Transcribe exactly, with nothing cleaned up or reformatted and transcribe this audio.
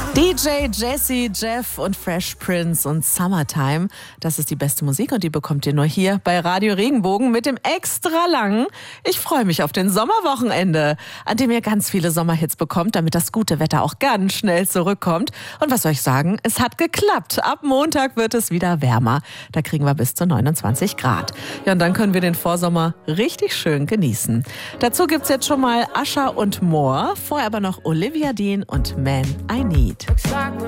D J Jesse, Jeff und Fresh Prince und Summertime. Das ist die beste Musik und die bekommt ihr nur hier bei Radio Regenbogen mit dem extra langen. Ich freue mich auf den Sommerwochenende, an dem ihr ganz viele Sommerhits bekommt, damit das gute Wetter auch ganz schnell zurückkommt. Und was soll ich sagen? Es hat geklappt. Ab Montag wird es wieder wärmer. Da kriegen wir bis zu neunundzwanzig Grad. Ja, und dann können wir den Vorsommer richtig schön genießen. Dazu gibt's jetzt schon mal Usher und More. Vorher aber noch Olivia Dean und Man I Need. Looks like we're